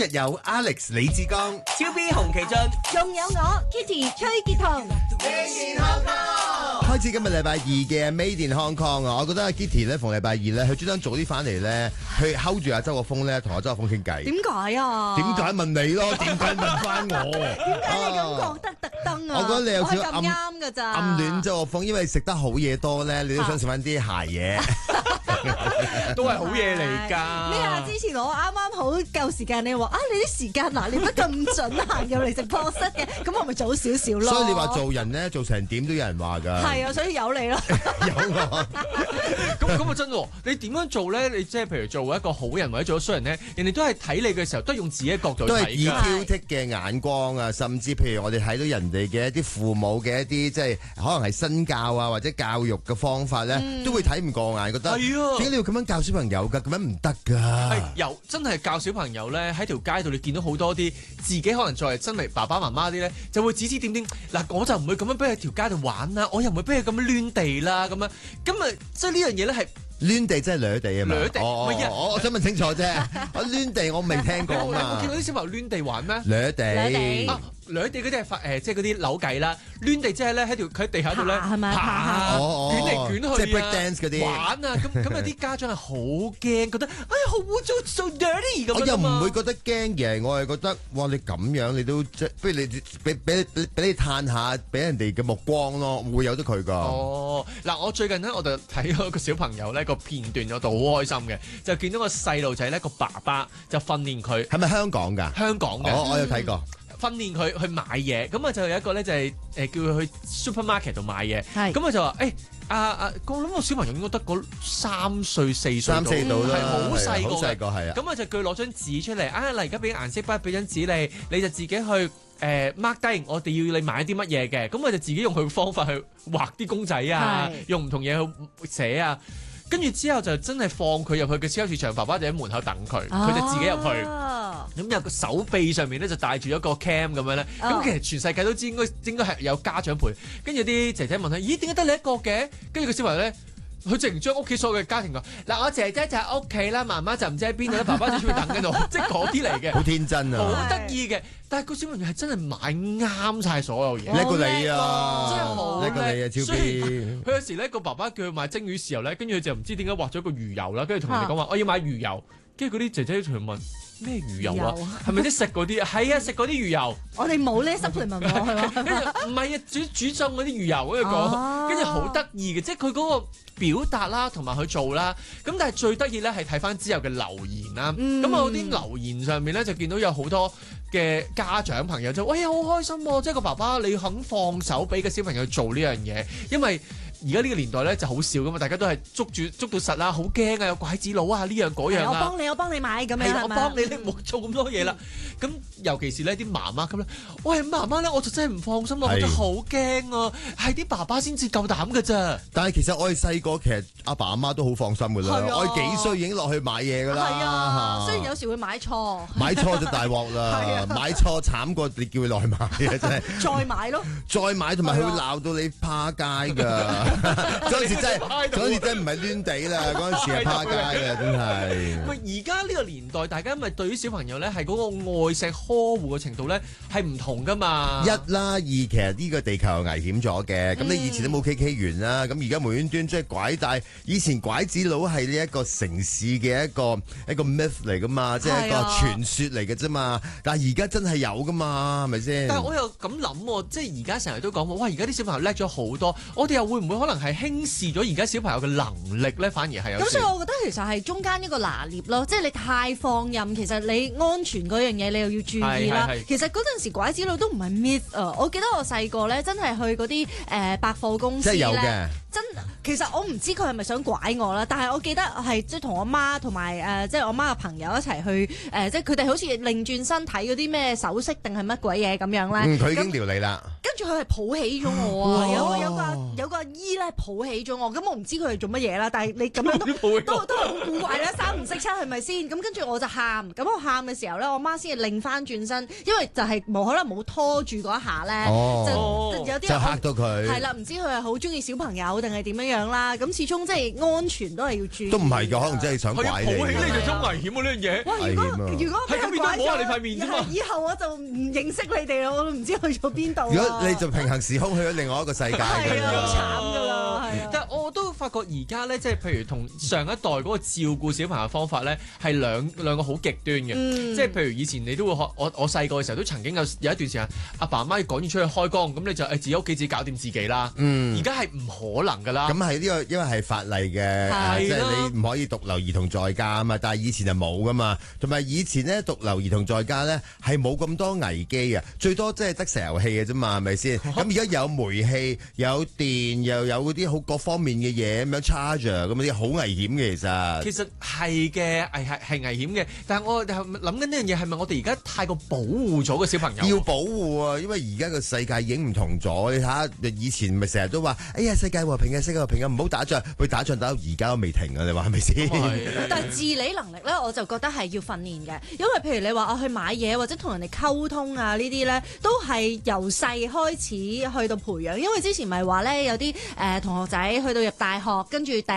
日有 Alex 李志剛、 超 B 洪其俊， 仲有我 Kitty 崔潔彤。 開始今日禮拜二嘅 Made in Hong Kong 啊！我覺得阿 Kitty 咧逢禮拜二咧，佢專登早啲翻嚟咧，去 hold 住阿周國峰咧，同阿周國峰傾偈。 點解啊？ 點解問你咯？點解問翻我？ 點解你咁覺得特登啊？ 我覺得你有少少咁啱㗎咋？ 暗戀周國峰，因為食得好嘢多咧，你都想食翻啲鞋嘢。 都係好嘢嚟㗎。 咩啊？之前我啱啱好夠時間，你話啊，你啲時間嗱，你乜咁準行入嚟直播室嘅？咁我咪早少少咯。 所以你話做人咧，做成點都有人話㗎。 係啊，所以有你咯。 有我。 咁啊真喎！你點樣做咧？你即係譬如做一個好人或者做咗衰人咧，人哋都係睇你嘅時候，都係用自己嘅角度都係睇以挑㗎。 剔嘅眼光啊，甚至譬如我哋睇到人哋嘅一啲父母嘅一啲即係可能係身教啊或者教育嘅方法咧，都會睇唔過眼，覺得係啊點解你要咁樣教小朋友㗎？咁樣唔得㗎。 係真係教小朋友咧，喺條街度你見到好多啲自己可能作為身為爸爸媽媽啲咧，就會指指點點。嗱，我就唔會咁樣俾佢條街度玩啦，我又唔會俾佢咁樣亂地啦，咁樣。咁啊，即係呢樣嘢咧係。 攣地真係掠地啊嘛！ 掠地我想問清楚啫。我攣地我未聽過啊嘛。 你有冇見到啲小朋友攣地玩咩？ 掠地。 掠地嗰啲係即係嗰啲扭計啦。攣地即係咧喺地下度咧係咪爬捲嚟捲去啊！ 即係 break dance 嗰啲玩啊！咁有啲家長係好驚，覺得哎呀好污糟，so dirty 咁樣。 我又唔會覺得驚嘅，我係覺得哇你咁樣你都即係不如你俾你嘆下，俾人哋嘅目光咯，會有得佢㗎。 哦，嗱，我最近咧我就睇咗個小朋友咧個片段嗰度好開心嘅，就見到個細路仔咧個爸爸就訓練佢， 係咪香港㗎？ 香港嘅， 我有睇過。 訓練佢去買嘢，咁啊就有一個咧就係叫佢去 supermarket 度買嘢， 係咁啊就話我諗個小朋友應該得個3歲4歲 3、4度啦， 係好細個嘅， 好細個係啊。 咁啊就叫佢攞張紙出嚟，嗱而家俾顏色筆，俾張紙你就自己去mark 低，我哋要你買啲乜嘢嘅，咁我就自己用佢嘅方法去畫啲公仔啊，用唔同嘢去寫啊。跟住之後就真係放佢入去嘅超級市場，爸爸就喺門口等佢，佢就自己入去。咁有個手臂上面咧就帶住一個 cam 咁樣咧。咁其實全世界都知應該係有家長陪。跟住啲姐姐問佢：咦，點解得你一個嘅？跟住個小朋友咧，佢直然將屋企所有嘅家庭講：嗱，我姐姐就喺屋企啦，媽媽就唔知喺邊度啦，爸爸就出去等緊度，即係嗰啲嚟嘅。 好天真啊！ 好得意嘅。但係個小朋友係真係買啱晒所有嘢， 叻過你啊！ 真係好叻過你啊！超 B， 佢有時咧個爸爸叫佢買蒸魚豉油咧，跟住佢就唔知點解畫咗個魚油啦，跟住同人哋講話我要買魚油，跟住嗰啲姐姐同佢問咩魚油啊？係咪啲食嗰啲啊？係啊，食嗰啲魚油。 我哋冇呢 supplement 喎，係嘛？ 唔係啊，煮餸嗰啲魚油嗰個，跟住好得意嘅，即係佢嗰個表達啦，同埋佢做啦。咁但係最得意咧係睇翻之後嘅留言啦。咁我啲留言上面咧就見到有好多嘅家長朋友就喂好開心喎！即係個爸爸你肯放手俾個小朋友做呢樣嘢，因為而家呢個年代咧就好少噶嘛，大家都係捉到實啦，好驚啊，有拐子佬啊呢樣嗰樣啊。 我幫你買咁樣係嘛？ 我幫你唔好做咁多嘢啦。咁尤其是呢啲媽媽咁咧，喂媽媽咧我就真係唔放心，我覺得好驚啊，係啲爸爸先至夠膽㗎咋。 但係其實我哋細個其實阿爸阿媽都好放心㗎啦，我哋幾歲已經落去買嘢㗎啦。 係啊，雖然有時會買錯， 買錯就大鑊啦，買錯慘過你叫佢落去買啊，真係。 再買咯， 再買同埋佢會鬧到你趴街㗎。嗰陣時真係唔係攣地啦，嗰陣時係趴街啊，真係。 喂，而家呢個年代，大家咪對於小朋友咧係嗰個愛錫呵護嘅程度咧係唔同噶嘛。 一啦，二其實呢個地球係危險咗嘅，咁你以前都冇 KK 園啦，咁而家無端端即係拐帶，以前拐子佬係呢一個城市嘅一個 myth 嚟噶嘛，即係一個傳說嚟嘅啫嘛。但係而家真係有噶嘛，係咪先？ 但係我又咁諗喎，即係而家成日都講話，哇！而家啲小朋友叻咗好多，我哋又會唔會可能係輕視咗而家小朋友嘅能力咧？反而係有。 咁所以我覺得其實係中間一個拿捏咯，即係你太放任，其實你安全嗰樣嘢你又要注意啦。其實嗰陣時拐子佬都唔係 myth 啊，我記得我細個咧真係去嗰啲百貨公司咧， 即係有嘅。 其實我唔知佢係咪想拐我啦，但係我記得係即係同我媽同埋即係我媽嘅朋友一齊去即係佢哋好似擰轉身睇嗰啲咩首飾定係乜鬼嘢咁樣咧。 佢已經撩你啦。 跟住佢係抱起咗我啊！有個阿姨咧抱起咗我，咁我唔知佢係做乜嘢啦。但係你咁樣都係好古怪啦，三唔識七係咪先？咁跟住我就喊，咁我喊嘅時候咧，我媽先係擰翻轉身，因為就係冇可能冇拖住嗰一下咧，就有啲就嚇到佢。 係啦，唔知佢係好中意小朋友定係點樣樣啦。咁始終即係安全都係要注意。 都唔係㗎，可能真係想係啊， 拐抱起你你。 就真危險喎呢樣嘢。 哇！如果係咁變咗摸下你塊面啫嘛。 以後我就唔認識你哋啦，我都唔知去咗邊度。 如果你就平行時空去咗另外一個世界係㗎啊，好啦。 慘㗎啦，係啊。 但係我都發覺而家咧，即係譬如同上一代嗰個照顧小朋友嘅方法咧，係兩個好極端嘅。即係譬如以前你都會學我細個嘅時候都曾經有一段時間，阿爸阿媽要趕住出去開工，咁你就自己屋企自己搞掂自己啦。而家係唔可能㗎啦。 咁係呢個，因為係法例嘅，即係你唔可以獨留兒童在家啊嘛。但係以前就冇噶嘛，同埋以前咧獨留兒童在家咧係冇咁多危機啊，最多即係得石油氣嘅啫嘛，係咪先？咁而家有煤氣、有電，又有嗰啲好各方面嘅嘢咁樣 charger 咁啲好危險嘅其實。 其實係嘅，係危險嘅。但係我哋諗緊呢樣嘢係咪我哋而家太過保護咗個小朋友？ 要保護啊，因為而家個世界已經唔同咗。你睇下以前咪成日都話，哎呀世界和平啊，世界和平啊，唔好打仗。佢打仗打到而家都未停啊，你話係咪先？ 但係自理能力咧，我就覺得係要訓練嘅，因為譬如你話我去買嘢或者同人哋溝通啊呢啲咧，都係由細開始去到培養。因為之前咪話咧有啲同學仔去到入大學，跟住